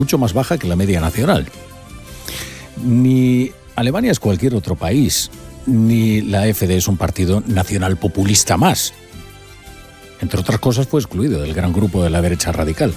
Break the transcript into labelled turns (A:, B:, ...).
A: mucho más baja que la media nacional. Ni Alemania es cualquier otro país, ni la AfD es un partido nacional populista más. Entre otras cosas, fue excluido del gran grupo de la derecha radical.